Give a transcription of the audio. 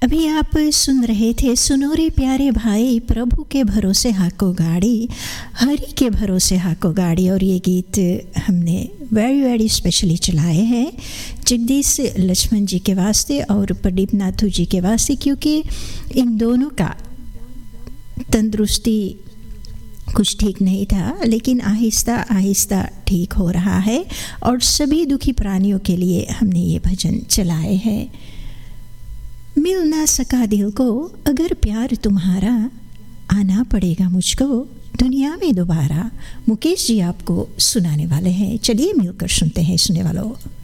अभी आप सुन रहे थे सुनो रे प्यारे भाई, प्रभु के भरोसे हाको गाड़ी, हरि के भरोसे हाको गाड़ी। और ये गीत हमने वेरी स्पेशली चलाए हैं जगदीश लक्ष्मण जी के वास्ते और प्रदीप नाथू जी के वास्ते, क्योंकि इन दोनों का तंदुरुस्ती कुछ ठीक नहीं था, लेकिन आहिस्ता आहिस्ता ठीक हो रहा है। और सभी दुखी प्राणियों के लिए हमने ये भजन चलाए हैं। मिल ना सका दिल को अगर प्यार तुम्हारा, आना पड़ेगा मुझको दुनिया में दोबारा। मुकेश जी आपको सुनाने वाले हैं, चलिए मिलकर सुनते हैं सुनने वालों।